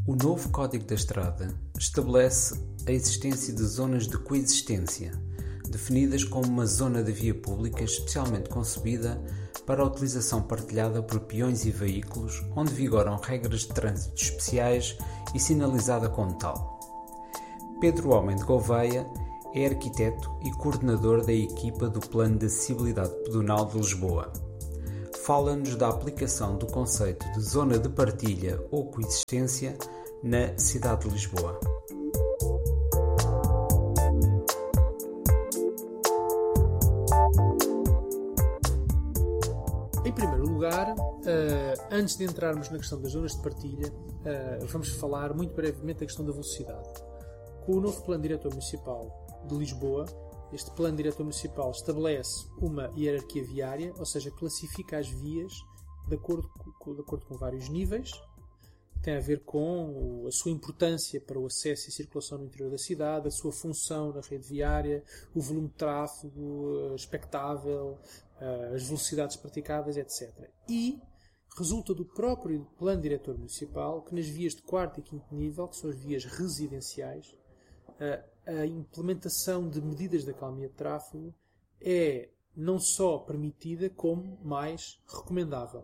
O novo Código da Estrada estabelece a existência de zonas de coexistência, definidas como uma zona de via pública especialmente concebida para a utilização partilhada por peões e veículos, onde vigoram regras de trânsito especiais e sinalizada como tal. Pedro Homem de Gouveia é arquiteto e coordenador da equipa do Plano de Acessibilidade Pedonal de Lisboa. Fala-nos da aplicação do conceito de zona de partilha ou coexistência na cidade de Lisboa. Em primeiro lugar, antes de entrarmos na questão das zonas de partilha, vamos falar muito brevemente da questão da velocidade. Com o novo Plano Diretor Municipal de Lisboa, este Plano Diretor Municipal estabelece uma hierarquia viária, ou seja, classifica as vias de acordo com vários níveis. Tem a ver com a sua importância para o acesso e circulação no interior da cidade, a sua função na rede viária, o volume de tráfego expectável, as velocidades praticáveis, etc. E resulta do próprio Plano Diretor Municipal que nas vias de quarto e quinto nível, que são as vias residenciais, a implementação de medidas de acalmia de tráfego é não só permitida, como mais recomendável.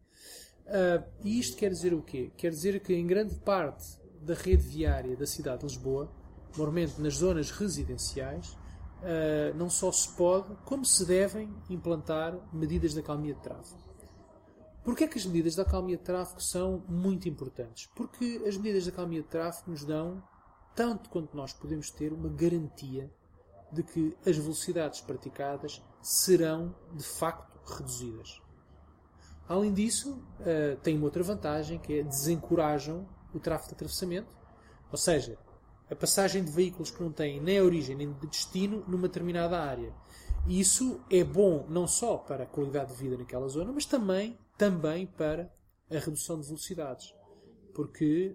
E isto quer dizer o quê? Quer dizer que em grande parte da rede viária da cidade de Lisboa, normalmente nas zonas residenciais, não só se pode, como se devem implantar medidas de acalmia de tráfego. Porquê é que as medidas de acalmia de tráfego são muito importantes? Porque as medidas de acalmia de tráfego nos dão, tanto quanto nós podemos ter, uma garantia de que as velocidades praticadas serão, de facto, reduzidas. Além disso, tem uma outra vantagem, que é desencorajam o tráfego de atravessamento, ou seja, a passagem de veículos que não têm nem origem nem destino numa determinada área. E isso é bom não só para a qualidade de vida naquela zona, mas também para a redução de velocidades. Porque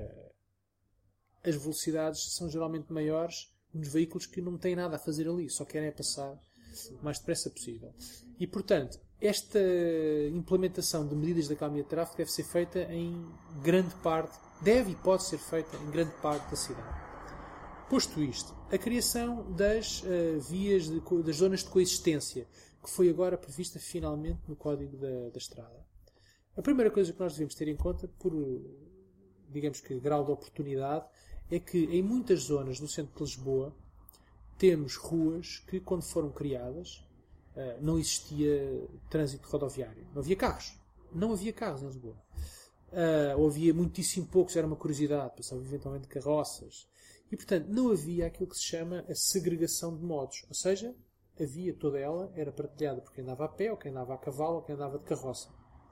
as velocidades são geralmente maiores nos veículos que não têm nada a fazer ali, só querem passar o mais depressa possível. E, portanto, esta implementação de medidas de acalmia de tráfego deve ser feita em grande parte, e pode ser feita em grande parte da cidade. Posto isto, a criação das das zonas de coexistência, que foi agora prevista finalmente no Código da Estrada. A primeira coisa que nós devemos ter em conta, por, digamos que, grau de oportunidade, é que em muitas zonas do centro de Lisboa temos ruas que, quando foram criadas, não existia trânsito rodoviário. Não havia carros. Não havia carros em Lisboa. Ou havia muitíssimo poucos, era uma curiosidade, passavam eventualmente carroças. E, portanto, não havia aquilo que se chama a segregação de modos. Ou seja, a via toda ela era partilhada por quem andava a pé, ou quem andava a cavalo, ou quem andava de carroça.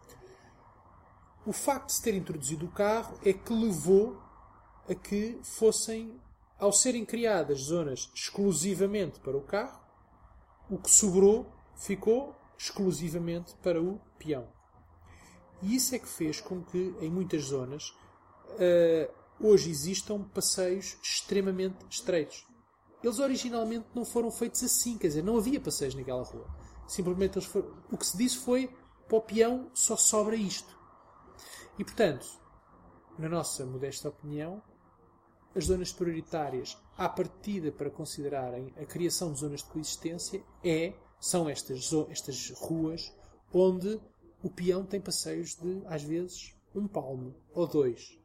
O facto de se ter introduzido o carro é que levou a que fossem, ao serem criadas zonas exclusivamente para o carro, o que sobrou ficou exclusivamente para o peão. E isso é que fez com que, em muitas zonas, hoje existam passeios extremamente estreitos. Eles originalmente não foram feitos assim, quer dizer, não havia passeios naquela rua. Simplesmente o que se disse foi, para o peão só sobra isto. E, portanto, na nossa modesta opinião, as zonas prioritárias à partida para considerarem a criação de zonas de coexistência são estas ruas onde o peão tem passeios de, às vezes, 1 palmo ou 2.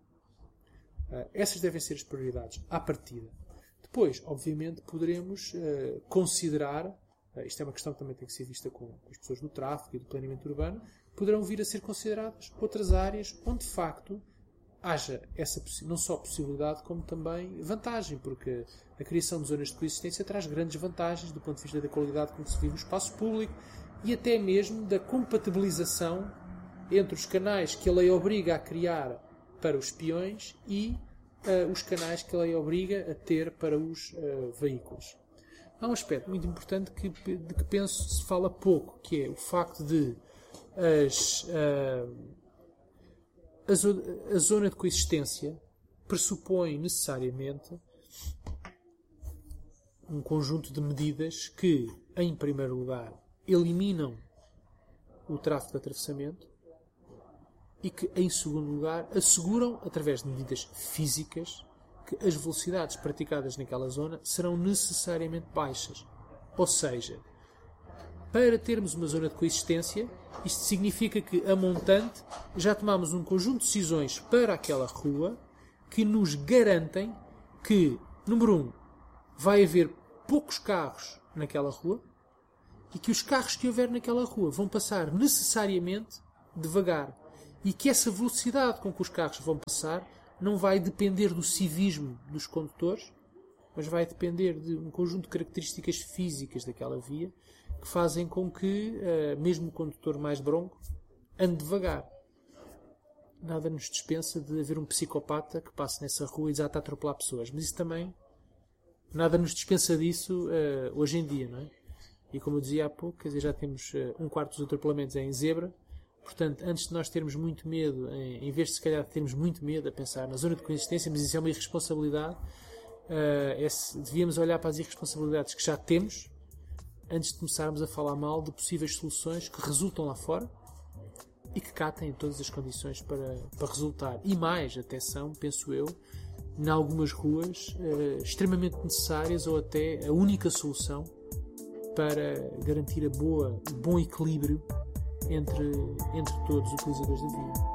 Essas devem ser as prioridades à partida. Depois, obviamente, poderemos considerar, isto é uma questão que também tem que ser vista com as pessoas do tráfego e do planeamento urbano, poderão vir a ser consideradas outras áreas onde, de facto, haja essa não só possibilidade, como também vantagem, porque a criação de zonas de coexistência traz grandes vantagens do ponto de vista da qualidade com que se vive no espaço público e até mesmo da compatibilização entre os canais que a lei obriga a criar para os peões e os canais que a lei obriga a ter para os veículos. Há um aspecto muito importante de que penso se fala pouco, que é o facto de a zona de coexistência pressupõe necessariamente um conjunto de medidas que, em primeiro lugar, eliminam o tráfego de atravessamento, e que, em segundo lugar, asseguram, através de medidas físicas, que as velocidades praticadas naquela zona serão necessariamente baixas. Ou seja, para termos uma zona de coexistência, isto significa que, a montante, já tomamos um conjunto de decisões para aquela rua que nos garantem que, número 1, vai haver poucos carros naquela rua e que os carros que houver naquela rua vão passar necessariamente devagar e que essa velocidade com que os carros vão passar não vai depender do civismo dos condutores, mas vai depender de um conjunto de características físicas daquela via que fazem com que, mesmo o condutor mais bronco, ande devagar. Nada nos dispensa de haver um psicopata que passe nessa rua e desata a atropelar pessoas. Mas isso também, nada nos dispensa disso hoje em dia, não é? E como eu dizia há pouco, quer dizer, já temos um quarto dos atropelamentos em zebra. Portanto, antes de nós termos muito medo, em vez de se calhar termos muito medo a pensar na zona de coexistência, mas isso é uma irresponsabilidade, devíamos olhar para as irresponsabilidades que já temos antes de começarmos a falar mal de possíveis soluções que resultam lá fora e que cá têm todas as condições para resultar. E mais, até são, penso eu, em algumas ruas extremamente necessárias ou até a única solução para garantir o bom equilíbrio entre todos os utilizadores da via.